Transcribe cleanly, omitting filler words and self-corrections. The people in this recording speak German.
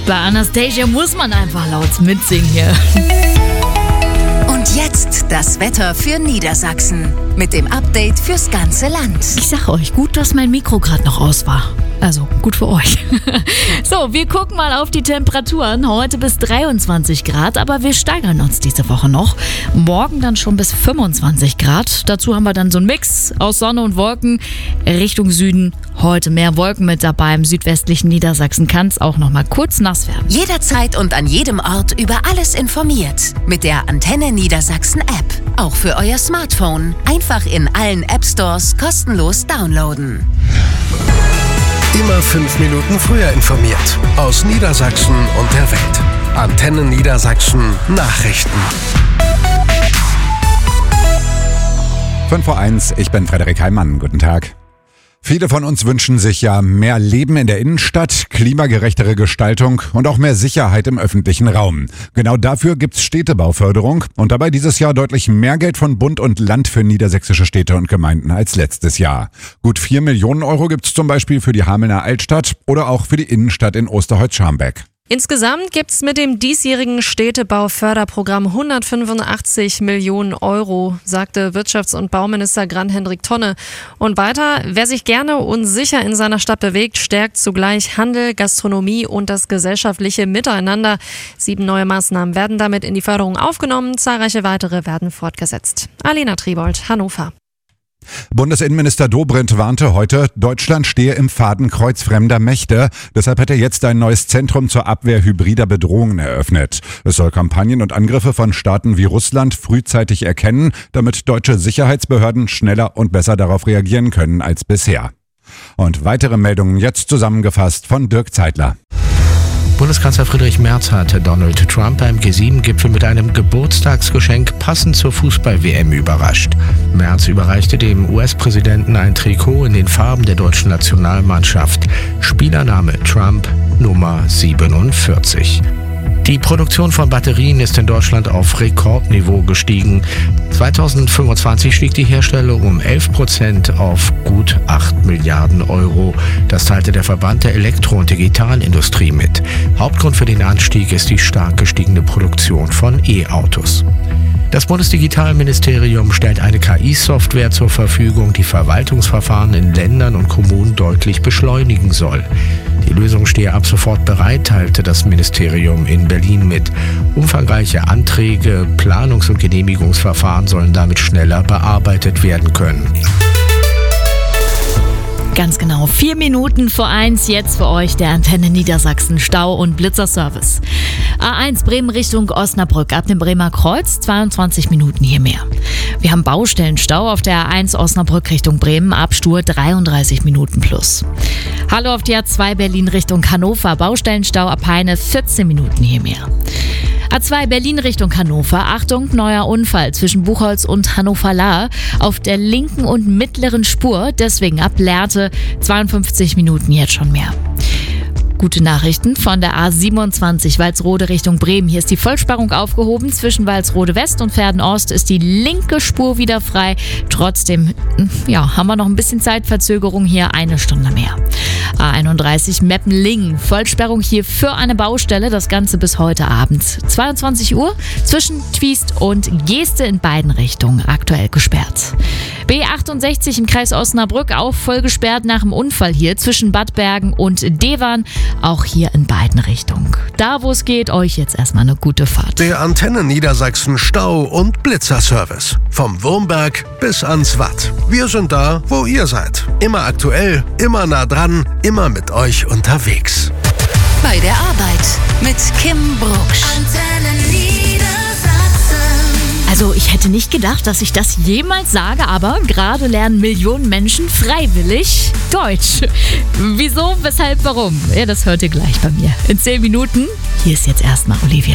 Bei Anastasia muss man einfach laut mitsingen hier. Und jetzt das Wetter für Niedersachsen mit dem Update fürs ganze Land. Ich sag euch, gut, dass mein Mikro gerade noch aus war. Also, gut für euch. So, wir gucken mal auf die Temperaturen. Heute bis 23 Grad, aber wir steigern uns diese Woche noch. Morgen dann schon bis 25 Grad. Dazu haben wir dann so einen Mix aus Sonne und Wolken. Richtung Süden heute mehr Wolken mit dabei. Im südwestlichen Niedersachsen kann es auch noch mal kurz nass werden. Jederzeit und an jedem Ort über alles informiert. Mit der Antenne Niedersachsen App. Auch für euer Smartphone. Einfach in allen App Stores kostenlos downloaden. Immer 5 Minuten früher informiert. Aus Niedersachsen und der Welt. Antenne Niedersachsen Nachrichten. 5:01, ich bin Frederik Heimann. Guten Tag. Viele von uns wünschen sich ja mehr Leben in der Innenstadt, klimagerechtere Gestaltung und auch mehr Sicherheit im öffentlichen Raum. Genau dafür gibt's Städtebauförderung und dabei dieses Jahr deutlich mehr Geld von Bund und Land für niedersächsische Städte und Gemeinden als letztes Jahr. Gut 4 Millionen Euro gibt's zum Beispiel für die Hamelner Altstadt oder auch für die Innenstadt in Osterholz-Scharmbeck. Insgesamt gibt es mit dem diesjährigen Städtebauförderprogramm 185 Millionen Euro, sagte Wirtschafts- und Bauminister Grant-Hendrik Tonne. Und weiter, wer sich gerne und sicher in seiner Stadt bewegt, stärkt zugleich Handel, Gastronomie und das gesellschaftliche Miteinander. 7 neue Maßnahmen werden damit in die Förderung aufgenommen, zahlreiche weitere werden fortgesetzt. Alena Triebold, Hannover. Bundesinnenminister Dobrindt warnte heute, Deutschland stehe im Fadenkreuz fremder Mächte. Deshalb hat er jetzt ein neues Zentrum zur Abwehr hybrider Bedrohungen eröffnet. Es soll Kampagnen und Angriffe von Staaten wie Russland frühzeitig erkennen, damit deutsche Sicherheitsbehörden schneller und besser darauf reagieren können als bisher. Und weitere Meldungen jetzt zusammengefasst von Dirk Zeitler. Bundeskanzler Friedrich Merz hatte Donald Trump beim G7-Gipfel mit einem Geburtstagsgeschenk passend zur Fußball-WM überrascht. Merz überreichte dem US-Präsidenten ein Trikot in den Farben der deutschen Nationalmannschaft. Spielername Trump, Nummer 47. Die Produktion von Batterien ist in Deutschland auf Rekordniveau gestiegen. 2025 stieg die Herstellung um 11% auf gut 8 Milliarden Euro. Das teilte der Verband der Elektro- und Digitalindustrie mit. Hauptgrund für den Anstieg ist die stark gestiegene Produktion von E-Autos. Das Bundesdigitalministerium stellt eine KI-Software zur Verfügung, die Verwaltungsverfahren in Ländern und Kommunen deutlich beschleunigen soll. Die Lösung stehe ab sofort bereit, teilte das Ministerium in Berlin mit. Umfangreiche Anträge, Planungs- und Genehmigungsverfahren sollen damit schneller bearbeitet werden können. Ganz genau, 4 Minuten vor 1, jetzt für euch der Antenne Niedersachsen Stau- und Blitzerservice. A1 Bremen Richtung Osnabrück, ab dem Bremer Kreuz, 22 Minuten hier mehr. Wir haben Baustellenstau auf der A1 Osnabrück Richtung Bremen, Abstur 33 Minuten plus. Hallo auf die A2 Berlin Richtung Hannover, Baustellenstau ab Peine, 14 Minuten hier mehr. A2 Berlin Richtung Hannover. Achtung, neuer Unfall zwischen Buchholz und Hannover-Lahr auf der linken und mittleren Spur. Deswegen ab Lehrte 52 Minuten jetzt schon mehr. Gute Nachrichten von der A27 Walsrode Richtung Bremen. Hier ist die Vollsperrung aufgehoben. Zwischen Walsrode West und Verden Ost ist die linke Spur wieder frei. Trotzdem haben wir noch ein bisschen Zeitverzögerung hier, 1 Stunde mehr. A31 Meppen-Lingen. Vollsperrung hier für eine Baustelle. Das Ganze bis heute Abend. 22 Uhr zwischen Twiest und Geeste in beiden Richtungen aktuell gesperrt. B68 im Kreis Osnabrück auch voll gesperrt nach dem Unfall hier zwischen Bad Bergen und Dewan. Auch hier in beiden Richtungen. Da, wo es geht, euch jetzt erstmal eine gute Fahrt. Der Antenne Niedersachsen Stau- und Blitzerservice. Vom Wurmberg bis ans Watt. Wir sind da, wo ihr seid. Immer aktuell, immer nah dran, immer mit euch unterwegs. Bei der Arbeit mit Kim Brucksch. Antenne Niedersachsen. Also ich hätte nicht gedacht, dass ich das jemals sage, aber gerade lernen Millionen Menschen freiwillig Deutsch. Wieso, weshalb, warum? Ja, das hört ihr gleich bei mir. In 10 Minuten. Hier ist jetzt erstmal Olivia.